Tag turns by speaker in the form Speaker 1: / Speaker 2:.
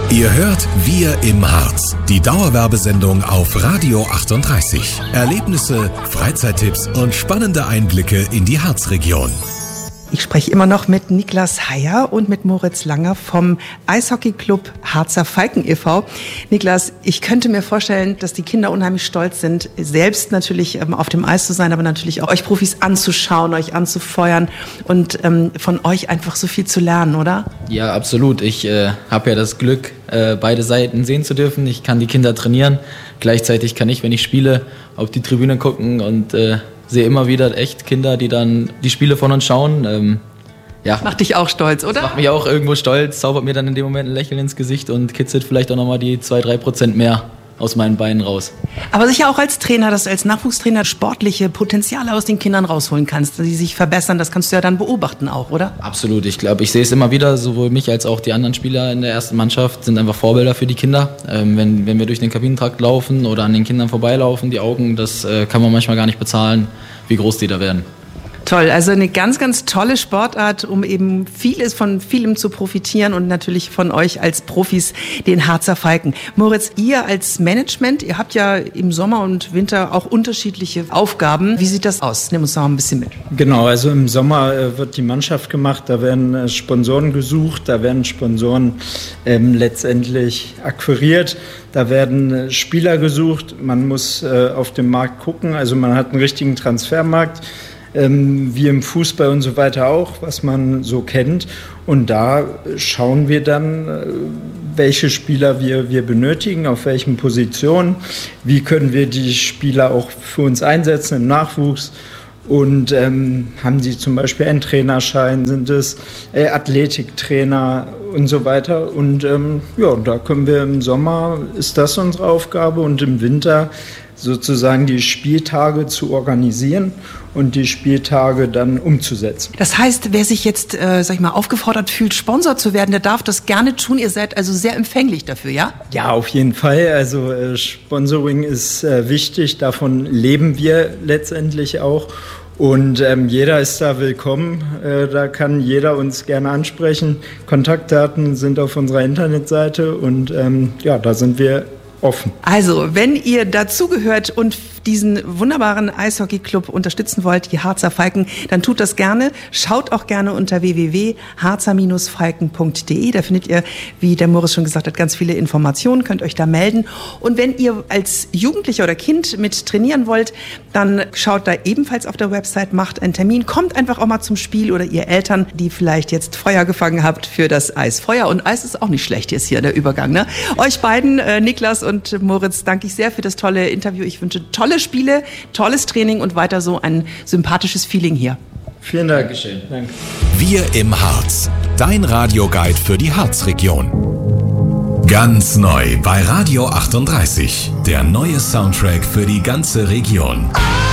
Speaker 1: Ihr hört Wir im Harz, die Dauerwerbesendung auf Radio 38. Erlebnisse, Freizeittipps und spannende Einblicke in die Harzregion.
Speaker 2: Ich spreche immer noch mit Niklas Heyer und mit Moritz Langer vom Eishockeyclub Harzer Falken e.V. Niklas, ich könnte mir vorstellen, dass die Kinder unheimlich stolz sind, selbst natürlich auf dem Eis zu sein, aber natürlich auch euch Profis anzuschauen, euch anzufeuern und von euch einfach so viel zu lernen, oder?
Speaker 3: Ja, absolut. Ich habe ja das Glück, beide Seiten sehen zu dürfen. Ich kann die Kinder trainieren. Gleichzeitig kann ich, wenn ich spiele, auf die Tribüne gucken und sehe immer wieder echt Kinder, die dann die Spiele von uns schauen. Ja.
Speaker 2: Macht dich auch stolz, oder?
Speaker 3: Macht mich auch irgendwo stolz, zaubert mir dann in dem Moment ein Lächeln ins Gesicht und kitzelt vielleicht auch nochmal die 2-3% mehr aus meinen Beinen raus.
Speaker 2: Aber sicher auch als Trainer, dass du als Nachwuchstrainer sportliche Potenziale aus den Kindern rausholen kannst, die sich verbessern, das kannst du ja dann beobachten auch, oder?
Speaker 3: Absolut, ich glaube, ich sehe es immer wieder, sowohl mich als auch die anderen Spieler in der ersten Mannschaft sind einfach Vorbilder für die Kinder. Wenn wir durch den Kabinentrakt laufen oder an den Kindern vorbeilaufen, die Augen, das kann man manchmal gar nicht bezahlen, wie groß die da werden.
Speaker 2: Toll, also eine ganz, ganz tolle Sportart, um eben von vielem zu profitieren und natürlich von euch als Profis, den Harzer Falken. Moritz, ihr als Management, ihr habt ja im Sommer und Winter auch unterschiedliche Aufgaben. Wie sieht das aus? Nimm uns noch ein bisschen mit.
Speaker 4: Genau, also im Sommer wird die Mannschaft gemacht, da werden Sponsoren gesucht, da werden Sponsoren letztendlich akquiriert. Da werden Spieler gesucht, man muss auf dem Markt gucken, also man hat einen richtigen Transfermarkt, wie im Fußball und so weiter auch, was man so kennt. Und da schauen wir dann, welche Spieler wir benötigen, auf welchen Positionen, wie können wir die Spieler auch für uns einsetzen im Nachwuchs. Und haben sie zum Beispiel einen Trainerschein, sind es Athletiktrainer und so weiter. Und ja, da können wir im Sommer, ist das unsere Aufgabe, und im Winter sozusagen die Spieltage zu organisieren und die Spieltage dann umzusetzen.
Speaker 2: Das heißt, wer sich jetzt, aufgefordert fühlt, Sponsor zu werden, der darf das gerne tun. Ihr seid also sehr empfänglich dafür, ja?
Speaker 4: Ja, auf jeden Fall. Also Sponsoring ist wichtig, davon leben wir letztendlich auch. Und jeder ist da willkommen, da kann jeder uns gerne ansprechen. Kontaktdaten sind auf unserer Internetseite und ja, da sind wir offen.
Speaker 2: Also, wenn ihr dazugehört und diesen wunderbaren Eishockeyclub unterstützen wollt, die Harzer Falken, dann tut das gerne. Schaut auch gerne unter www.harzer-falken.de. Da findet ihr, wie der Moritz schon gesagt hat, ganz viele Informationen, könnt euch da melden. Und wenn ihr als Jugendlicher oder Kind mit trainieren wollt, dann schaut da ebenfalls auf der Website, macht einen Termin, kommt einfach auch mal zum Spiel, oder ihr Eltern, die vielleicht jetzt Feuer gefangen habt für das Eis. Feuer und Eis ist auch nicht schlecht jetzt hier, der Übergang, ne? Euch beiden, Niklas und Moritz, danke ich sehr für das tolle Interview. Ich wünsche tolle Spiele, tolles Training und weiter so ein sympathisches Feeling hier.
Speaker 4: Vielen Dank.
Speaker 3: Dankeschön.
Speaker 4: Danke.
Speaker 1: Wir im Harz, dein Radioguide für die Harzregion. Ganz neu bei Radio 38, der neue Soundtrack für die ganze Region.